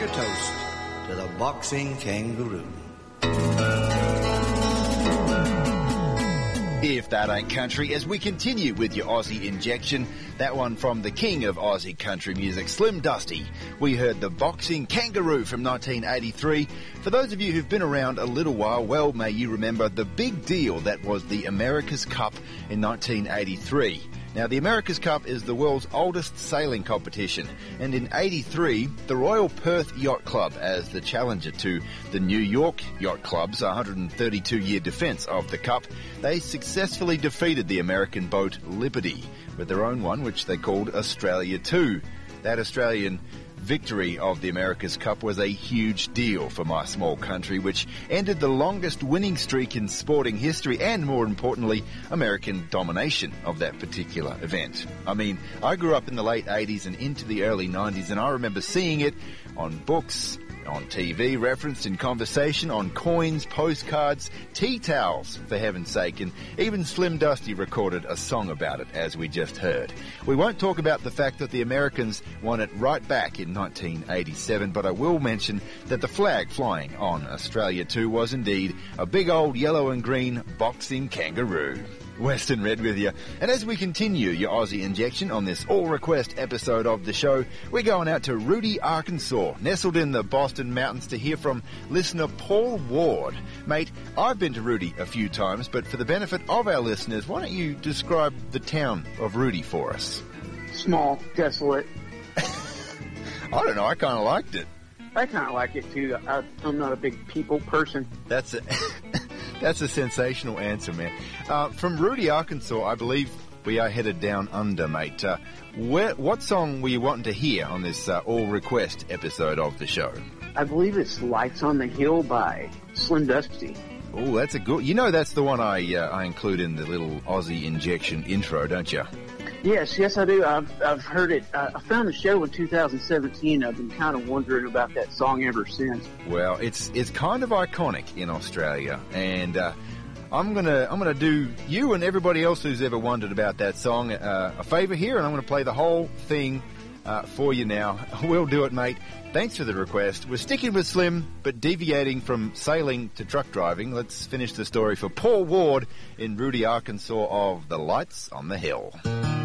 a toast to the boxing kangaroo. If that ain't country, as we continue with your Aussie injection, that one from the king of Aussie country music, Slim Dusty. We heard the Boxing Kangaroo from 1983. For those of you who've been around a little while, well, may you remember the big deal that was the America's Cup in 1983. Now, the America's Cup is the world's oldest sailing competition, and in 83, the Royal Perth Yacht Club, as the challenger to the New York Yacht Club's 132-year defence of the Cup, they successfully defeated the American boat Liberty with their own one, which they called Australia 2. That Australian victory of the America's Cup was a huge deal for my small country, which ended the longest winning streak in sporting history and, more importantly, American domination of that particular event. I mean, I grew up in the late 80s and into the early 90s, and I remember seeing it on books, on TV, referenced in conversation, on coins, postcards, tea towels, for heaven's sake, and even Slim Dusty recorded a song about it, as we just heard. We won't talk about the fact that the Americans won it right back in 1987, but I will mention that the flag flying on Australia 2 was indeed a big old yellow and green boxing kangaroo. Western Red with you. And as we continue your Aussie injection on this all-request episode of the show, we're going out to Rudy, Arkansas, nestled in the Boston Mountains, to hear from listener Paul Ward. Mate, I've been to Rudy a few times, but for the benefit of our listeners, why don't you describe the town of Rudy for us? Small, desolate. I don't know, I kind of liked it. I kind of like it too. I'm not a big people person. That's a sensational answer, man. From Rudy, Arkansas, I believe we are headed down under, mate. What song were you wanting to hear on this all-request episode of the show? I believe it's Lights on the Hill by Slim Dusty. Oh, that's a good... You know that's the one I include in the little Aussie injection intro, don't you? Yes, I do. I've heard it. I found the show in 2017. I've been kind of wondering about that song ever since. Well, it's kind of iconic in Australia, and I'm gonna do you and everybody else who's ever wondered about that song a favour here, and I'm gonna play the whole thing for you now. We'll do it, mate. Thanks for the request. We're sticking with Slim, but deviating from sailing to truck driving. Let's finish the story for Paul Ward in Rudy, Arkansas, of the Lights on the Hill.